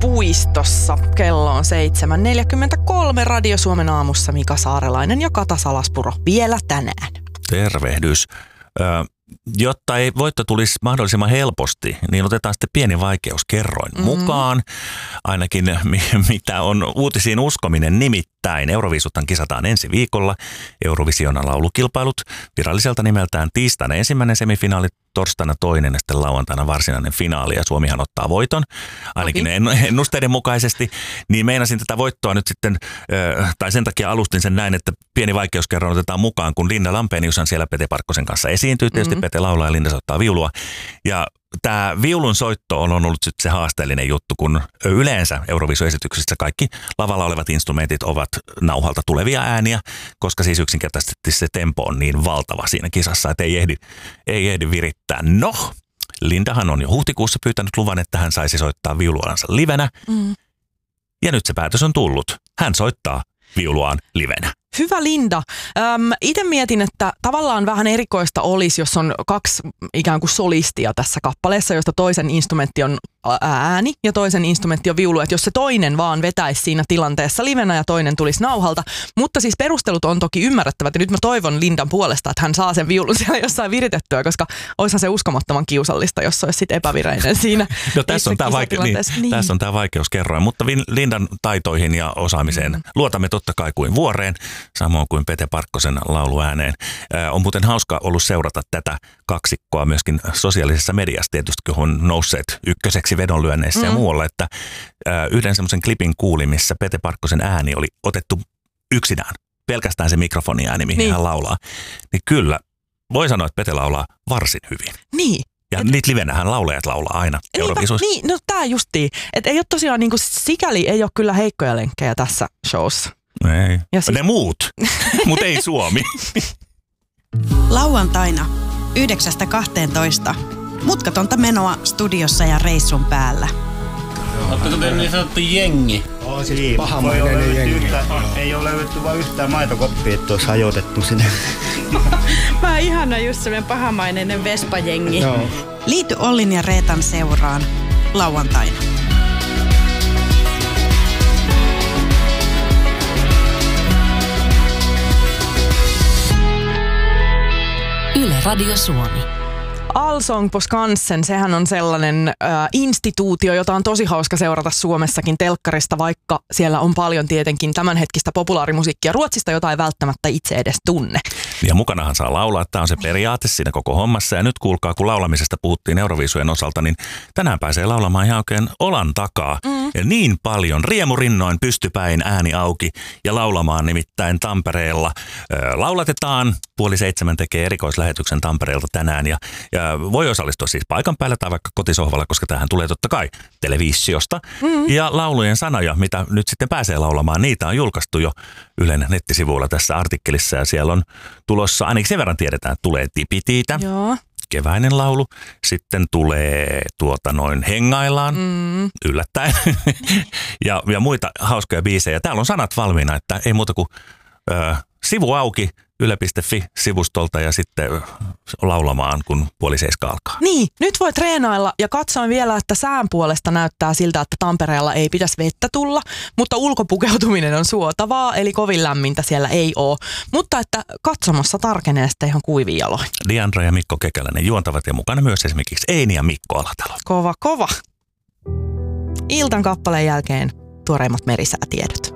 puistossa. Kello on 7.43. Radio Suomen aamussa Mika Saarelainen ja Kata Salaspuro vielä tänään. Tervehdys. Jotta ei voitto tulisi mahdollisimman helposti, niin otetaan sitten pieni vaikeuskerroin mukaan. Ainakin mitä on uutisiin uskominen, nimittäin Euroviisuthan kisataan ensi viikolla. Eurovision laulukilpailut viralliselta nimeltään tiistaina ensimmäinen semifinaali, torstaina toinen ja sitten lauantaina varsinainen finaali. Ja Suomihan ottaa voiton, ainakin ennusteiden mukaisesti. Niin meinasin tätä voittoa nyt sitten, tai sen takia alustin sen näin, että pieni vaikeuskerroin otetaan mukaan, kun Linda Lampeniushan siellä Pete Parkkosen kanssa esiintyy. Tietysti Pete laulaa ja Linda soittaa viulua. Ja tämä viulun soitto on ollut se haasteellinen juttu, kun yleensä Euroviisu-esityksissä kaikki lavalla olevat instrumentit ovat nauhalta tulevia ääniä, koska siis yksinkertaisesti se tempo on niin valtava siinä kisassa, että ei ehdi virittää. No, Lindahan on jo huhtikuussa pyytänyt luvan, että hän saisi soittaa viuluansa livenä. Ja nyt se päätös on tullut. Hän soittaa viuluaan livenä. Hyvä Linda. Itse mietin, että tavallaan vähän erikoista olisi, jos on kaksi ikään kuin solistia tässä kappaleessa, josta toisen instrumentti on ääni ja toisen instrumentti on viulu. Että jos se toinen vaan vetäisi siinä tilanteessa livenä ja toinen tulisi nauhalta. Mutta siis perustelut on toki ymmärrettävät ja nyt mä toivon Lindan puolesta, että hän saa sen viulun siellä jossain viritettyä, koska olisihan se uskomattoman kiusallista, jos se olisi sitten epävireinen siinä. No tässä on tämä vaikeuskerroin, mutta Lindan taitoihin ja osaamiseen luotamme totta kai kuin vuoreen. Samoin kuin Pete Parkkosen lauluääneen. On muuten hauska ollut seurata tätä kaksikkoa myöskin sosiaalisessa mediassa, tietysti kun on nousseet ykköseksi vedonlyönneissä ja muualla, että yhden semmoisen klipin kuulin, missä Pete Parkkosen ääni oli otettu yksinään. Pelkästään se mikrofoniääni, mihin hän laulaa. Niin kyllä, voi sanoa, että Pete laulaa varsin hyvin. Niin. Ja niitä livenähän laulajat laulaa aina Eurovisuissa. Niin, no tää justiin. Että ei ole tosiaan, niin kuin sikäli ei ole kyllä heikkoja lenkkejä tässä showssa. Ei. Siis ne muut, mutta ei Suomi. Lauantaina 9.12. Mutkatonta menoa studiossa ja reissun päällä. Oletteko te niin sanottu jengi? On se pahamainen jengi. Ei ole löydetty vain yhtään maitokoppia, että olisi hajotettu sinne. Mä oon ihana just semmoinen pahamainen vespajengi. Joo. Liity Ollin ja Reetan seuraan lauantaina. Yle Radio Suomi. Allsång på Skansen, sehän on sellainen instituutio, jota on tosi hauska seurata Suomessakin telkkarista, vaikka siellä on paljon tietenkin tämänhetkistä populaarimusiikkia Ruotsista, jota ei välttämättä itse edes tunne. Ja mukanahan saa laulaa, tämä on se periaate siinä koko hommassa. Ja nyt kuulkaa, kun laulamisesta puhuttiin Euroviisujen osalta, niin tänään pääsee laulamaan ihan oikein olan takaa. Ja niin paljon riemurinnoin pystypäin ääni auki ja laulamaan nimittäin Tampereella. Laulatetaan, 6:30 tekee erikoislähetyksen Tampereelta tänään ja voi osallistua siis paikan päällä tai vaikka kotisohvalla, koska tämähän tulee totta kai televisiosta. Ja laulujen sanoja, mitä nyt sitten pääsee laulamaan, niitä on julkaistu jo Ylen nettisivuilla tässä artikkelissa ja siellä on tulossa, ainakin sen verran tiedetään, että tulee Tipitiitä. Joo. Keväinen laulu. Sitten tulee Hengaillaan, yllättäen. ja muita hauskoja biisejä. Täällä on sanat valmiina, että ei muuta kuin sivu auki yle.fi-sivustolta ja sitten laulamaan, kun 6:30 alkaa. Niin, nyt voi treenailla ja katsoin vielä, että sään puolesta näyttää siltä, että Tampereella ei pitäisi vettä tulla, mutta ulkopukeutuminen on suotavaa, eli kovin lämmintä siellä ei ole. Mutta että katsomossa tarkenee sitten ihan kuivin jaloin. Diandra ja Mikko Kekäläinen juontavat ja mukana myös esimerkiksi Eini ja Mikko Alatalo. Kova, kova. Iltan kappaleen jälkeen tuoreimmat merisäätiedot.